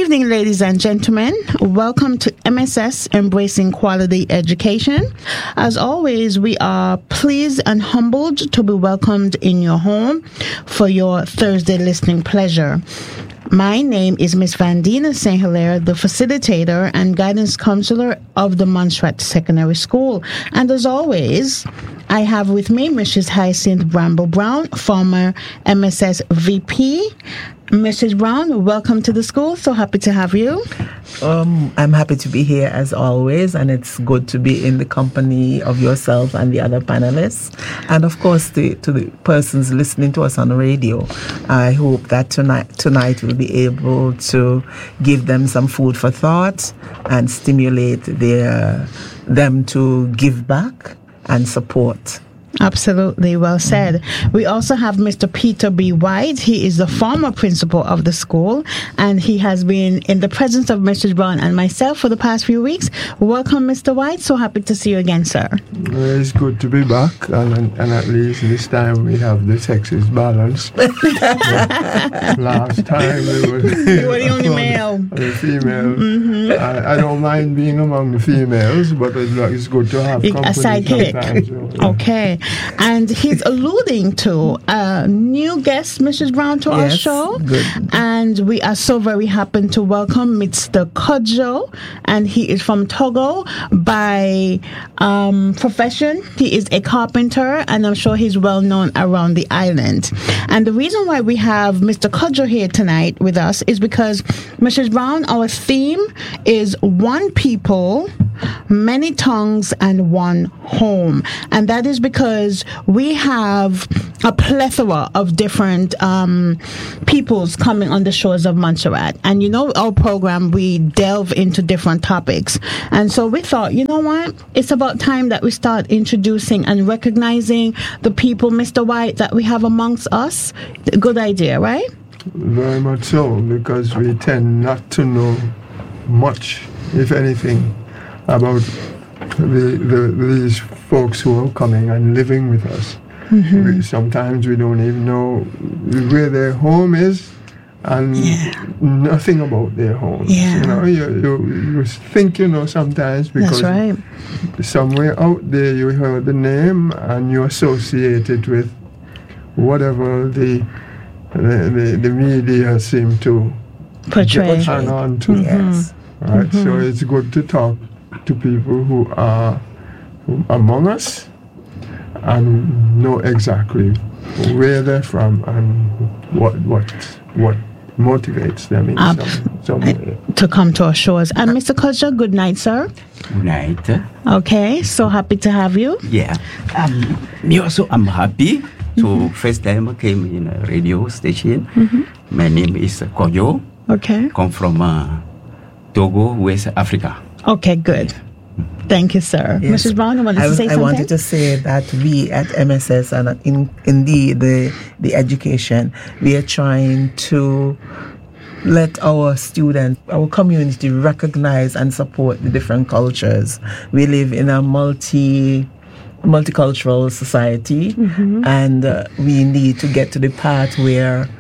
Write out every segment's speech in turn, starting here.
evening, ladies and gentlemen. Welcome to MSS Embracing Quality Education. As always, we are pleased and humbled to be welcomed in your home for your Thursday listening pleasure. My name is Miss Vandina St. Hilaire, the facilitator and guidance counselor of the Montserrat Secondary School. And as always, I have with me Mrs. Hyacinth Bramble Brown, former MSS VP. Mrs. Brown, welcome to the school. So happy to have you. I'm happy to be here as always, and it's good to be in the company of yourself and the other panelists. And of course, to the persons listening to us on the radio, I hope that tonight we'll be able to give them some food for thought and stimulate them to give back and support. Absolutely, well said. We also have Mr. Peter B. White. He is the former principal of the school, and he has been in the presence of Mrs. Brown and myself for the past few weeks. Welcome, Mr. White. So happy to see you again, sir. It's good to be back, and at least this time we have the sexes balanced. Last time you were the only male. The female. Mm-hmm. I don't mind being among the females, but it's good to have company a sidekick. Sometimes. Okay. And he's alluding to a new guest, Mrs. Brown, to our show. Good. And we are so very happy to welcome Mr. Kojo. And he is from Togo by profession. He is a carpenter, and I'm sure he's well known around the island. And the reason why we have Mr. Kojo here tonight with us is because, Mrs. Brown, our theme is one people, many tongues, and one home. And that is because we have a plethora of different peoples coming on the shores of Montserrat. And you know, our program, we delve into different topics. And so we thought, you know what? It's about time that we start introducing and recognizing the people, Mr. White, that we have amongst us. Good idea, right? Very much so, because we tend not to know much, if anything, about these folks who are coming and living with us. Mm-hmm. Sometimes we don't even know where their home is, and nothing about their homes. Yeah. You know, you think you know sometimes because that's right. Somewhere out there you heard the name and you associate it with whatever the media seem to portray turn on to. Yes. Right. Mm-hmm. So it's good to talk to people who are among us and know exactly where they're from and what motivates them in some way. To come to our shores. And Mr. Kojo, good night, sir. Good night. Okay, so happy to have you. Yeah. Me also, I'm happy. So first time I came in a radio station. Mm-hmm. My name is Kojo. Okay. Come from Togo, West Africa. Okay, good. Thank you, sir. Yes. Mrs. Brown, you wanted to say something? I wanted to say that we at MSS and in the education, we are trying to let our students, our community recognize and support the different cultures. We live in a multicultural society, mm-hmm. and we need to get to the part where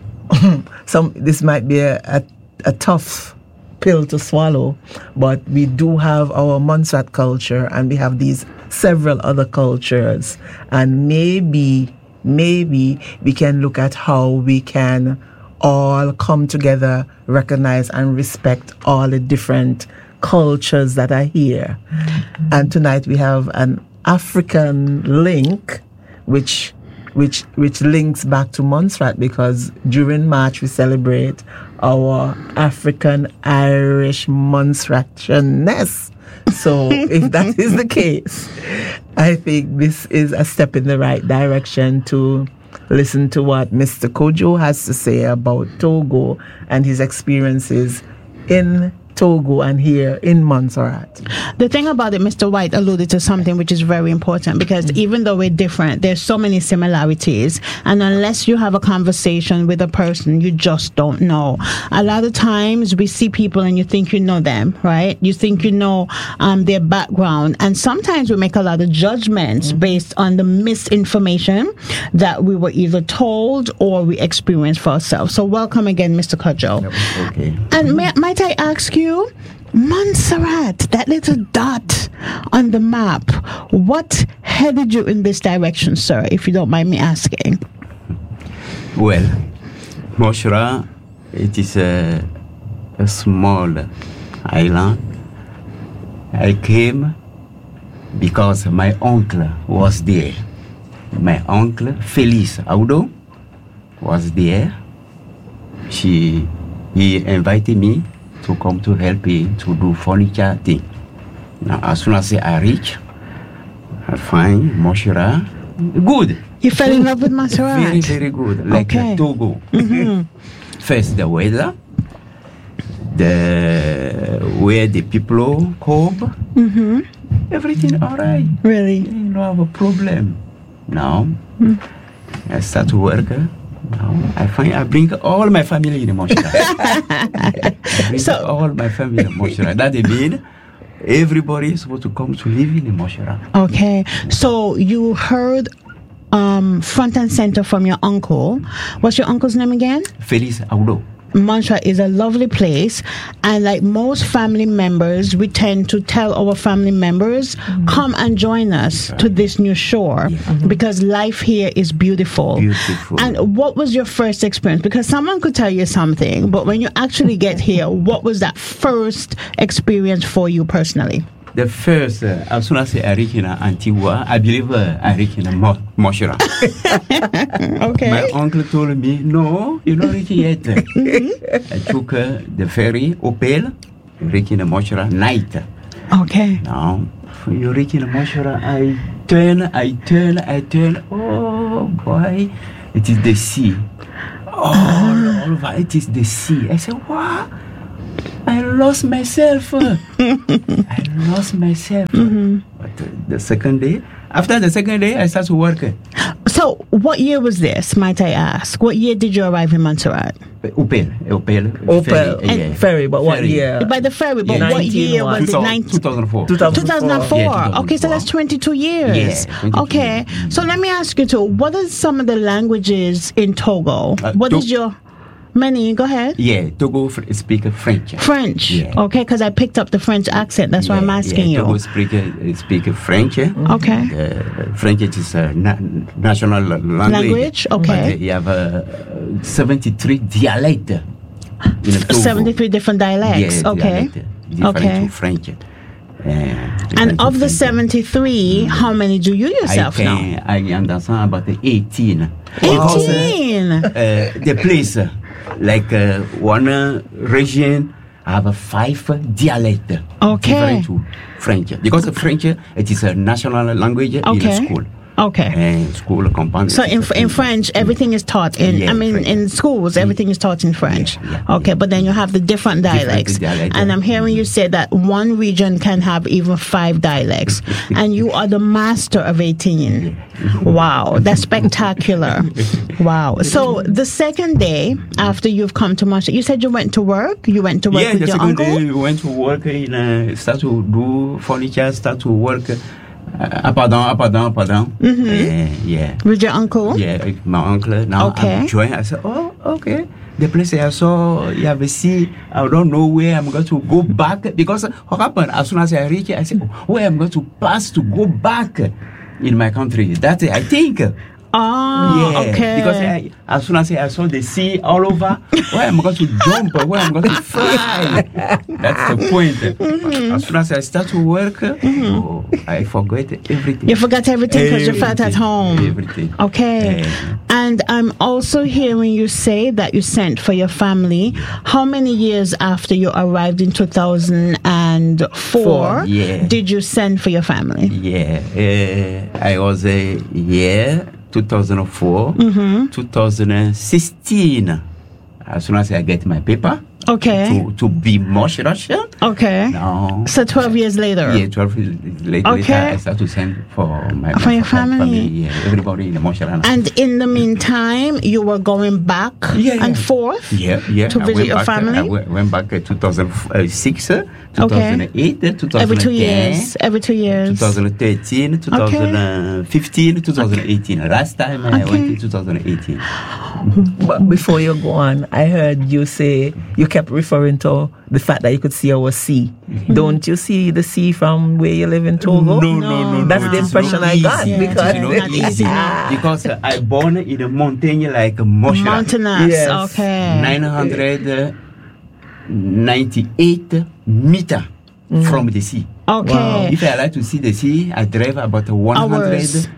this might be a tough pill to swallow, but we do have our Montserrat culture and we have these several other cultures, and maybe we can look at how we can all come together, recognize and respect all the different cultures that are here. Mm-hmm. And tonight we have an African link which links back to Montserrat, because during March we celebrate our African Irish Montserratianness. So if that is the case, I think this is a step in the right direction to listen to what Mr. Kojo has to say about Togo and his experiences in Togo and here in Montserrat. The thing about it, Mr. White alluded to something which is very important, because even though we're different, there's so many similarities. And unless you have a conversation with a person, you just don't know. A lot of times we see people and you think you know them, right? You think you know their background. And sometimes we make a lot of judgments based on the misinformation that we were either told or we experienced for ourselves. So welcome again, Mr. Cudjoe. Okay. And might I ask you, Montserrat, that little dot on the map, what headed you in this direction, sir, if you don't mind me asking? Well, Montserrat, it is a small island. I came because my uncle was there. My uncle, Félix Audo, was there. He invited me to come to help him to do furniture thing. Now, as soon as I reach, I find Montserrat good. You fell in love with Montserrat? Very, very good. Like Togo. First, the weather, where the people come, everything all right. Really? You don't have a problem. Now, I start to work. Now, I bring all my family in Montserrat. All my family in Montserrat. That means everybody is supposed to come to live in Montserrat. Okay. So you heard front and center from your uncle. What's your uncle's name again? Félix Audo. Montserrat is a lovely place, and like most family members, we tend to tell our family members, come and join us to this new shore, because life here is beautiful. And what was your first experience? Because someone could tell you something, but when you actually get here, what was that first experience for you personally? The first, as soon as I reach in Antigua, I believe I reach in Montserrat. Okay. My uncle told me, no, you're not reaching yet. I took the ferry, Opel, reach in Montserrat night. Okay. Now, you reach in Montserrat, I turn. Oh, boy, it is the sea. All over, it is the sea. I said, what? I lost myself. But the second day, after the second day, I started to work. So, what year was this, might I ask? What year did you arrive in Montserrat? Opel ferry, but what year? By the ferry, but what year was it? 2004. 2004. Yeah, okay, so that's 22 years. Yeah, 22 okay, so let me ask you too, what are some of the languages in Togo? What is your... Many, go ahead. Yeah, Togo speak French. French, yeah. Okay, because I picked up the French accent. That's why I'm asking you. Togo speak French. Okay. French is a national language. Okay. But you have 73 dialects. 73 different dialects. Yeah, okay. Different to French. And of the 73, how many do you yourself know? I understand about 18. 18? The place, like one region, have 5 dialects. Okay. Different to French. Because French, it is a national language in school. Okay. School compound. So in French, everything is taught in. French. In schools, everything is taught in French. Okay, but then you have the different dialects. And I'm hearing you say that one region can have even 5 dialects, and you are the master of 18. Wow, that's spectacular. Wow. So the second day after you've come to Montserrat, you said you went to work. You went to work with your uncle. Yeah, the second day we went to work start to do furniture, start to work. Up and down. Yeah. With your uncle? Yeah, my uncle. Now I'm enjoying. I said, oh, okay. The place I saw, you have a sea. I don't know where I'm going to go back. Because what happened, as soon as I reach it, I said, where I'm going to pass to go back in my country. That's it, I think. Oh, yeah, okay. Because as soon as I saw the sea all over, where I'm going to jump, where I'm going to fly. That's the point. As soon as I start to work, I forget everything. You forgot everything because you felt at home. Everything. Okay. And I'm also hearing you say that you sent for your family. How many years after you arrived in 2004 did you send for your family? Yeah. I was a year. 2004, 2016. As soon as I get my paper, to be Montserrat, Okay. Now, So 12 years later. Yeah, 12 years later, Okay. I started to send for my your family. Yeah, everybody in the Montreal. And in the meantime, you were going back and forth to visit your family? I went back in 2006, 2008, 2010. Every 2 years. Every 2 years. 2013, 2015, 2018. Last time I went in 2018. But before you go on, I heard you say you kept referring to the fact that you could see our sea. Don't you see the sea from where you live in Togo? No. That's the impression I got. Because not easy. Because I born in a mountain like Moshra. Mountainous, Yes. okay. 998 meter from the sea. Okay. Wow. If I like to see the sea, I drive about 100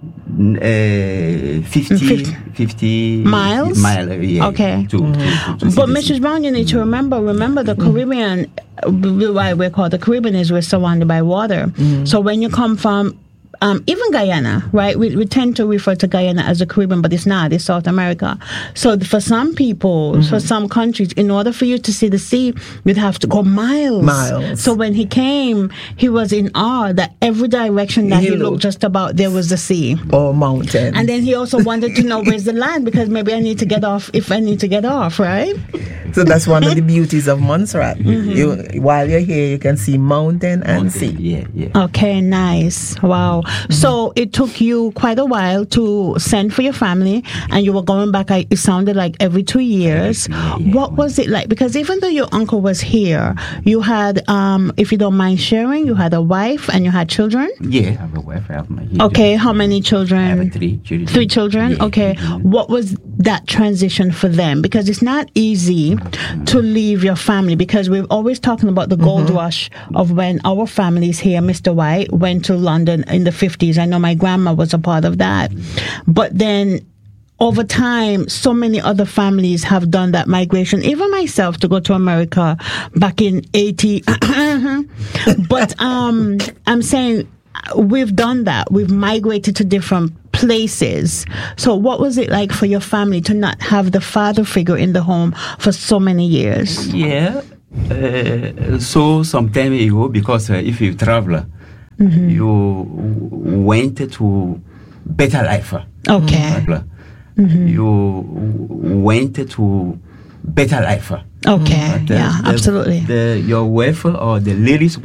50 miles. Yeah, okay. To but Mrs. Brown, you need to remember the Caribbean. Why we're called the Caribbean is we're surrounded by water. So when you come from even Guyana, right? We tend to refer to Guyana as the Caribbean, but it's not. It's South America. So for some people, for some countries, in order for you to see the sea, you'd have to go miles. So when he came, he was in awe that every direction that he looked just about, there was the sea. Or mountain. And then he also wanted to know where's the land, because maybe I need to get off if I need to get off, right? So that's one of the beauties of Montserrat. While you're here, you can see mountain and sea. Yeah. Okay, nice. Wow. So it took you quite a while to send for your family, and you were going back, it sounded like every 2 years. What was it like? Because even though your uncle was here, you had, if you don't mind sharing, you had a wife and you had children? Yeah, I have a wife. I have my children. Okay, how many children? I have 3 children. 3 children? Yeah. Okay. What was that transition for them? Because it's not easy to leave your family, because we're always talking about the gold rush of when our families here, Mr. White, went to London in the 50s. I know my grandma was a part of that. But then over time, so many other families have done that migration. Even myself, to go to America back in 80. But I'm saying we've done that. We've migrated to different places. So what was it like for your family to not have the father figure in the home for so many years? Yeah. So some time ago, because if you travel, you went to better life. Okay. You went to better life. Okay. Yeah, absolutely. Your wife or the ladies